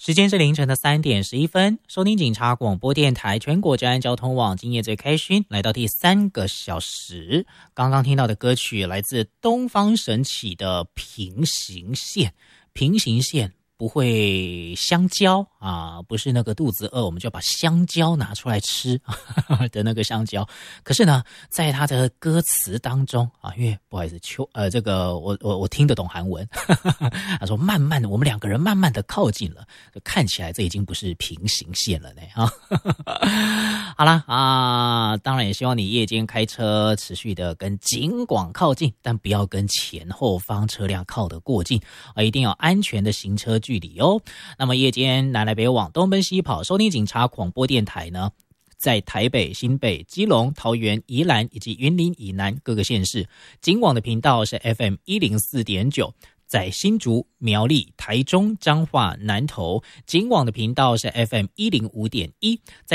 时间是凌晨的3:11，收听警察广播电台全国治安交通网，今夜最开心，来到第3个小时。刚刚听到的歌曲来自东方神起的《平行线》，平行线不会香蕉啊，不是那个肚子饿我们就把香蕉拿出来吃的那个香蕉。可是呢，在他的歌词当中啊，因为不好意思，这个我听得懂韩文，他说慢慢的，我们两个人慢慢的靠近了，看起来这已经不是平行线了呢啊。好啦啊，当然也希望你夜间开车持续的跟警广靠近，但不要跟前后方车辆靠得过近啊，一定要安全的行车距离哦。那么夜间南来北往东奔西跑，收听警察广播电台呢，在台北、新北、基隆、桃园、宜兰以及云林以南各个县市，警广的频道是 FM104.9。在新竹、苗栗、台中、彰化、南投，警广的频道是 FM105.1。在